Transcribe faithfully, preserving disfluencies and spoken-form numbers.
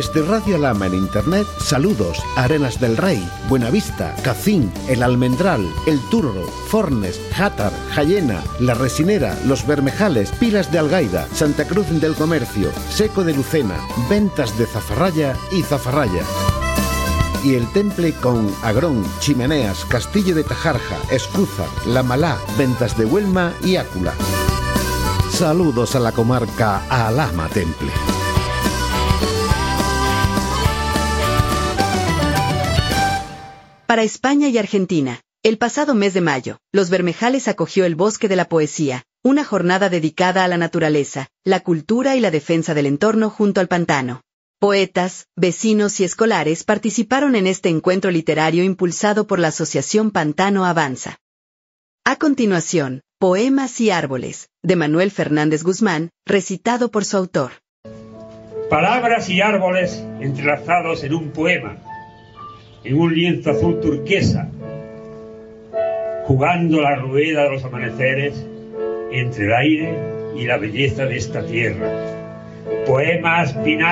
Desde Radio Alhama en Internet, saludos a Arenas del Rey, Buenavista, Cacín, El Almendral, El Turro, Fornes, Játar, Jayena, La Resinera, Los Bermejales, Pilas de Algaida, Santa Cruz del Comercio, Seco de Lucena, Ventas de Zafarraya y Zafarraya. Y el Temple con Agrón, Chimeneas, Castillo de Tajarja, Escúzar, La Malá, Ventas de Huelma y Ácula. Saludos a la comarca Alhama Temple. Para España y Argentina, el pasado mes de mayo, Los Bermejales acogió el Bosque de la Poesía, una jornada dedicada a la naturaleza, la cultura y la defensa del entorno junto al pantano. Poetas, vecinos y escolares participaron en este encuentro literario impulsado por la Asociación Pantano Avanza. A continuación, Poemas y Árboles, de Manuel Fernández Guzmán, recitado por su autor. Palabras y árboles entrelazados en un poema, en un lienzo azul turquesa, jugando la rueda de los amaneceres entre el aire y la belleza de esta tierra. Poemas, pinales.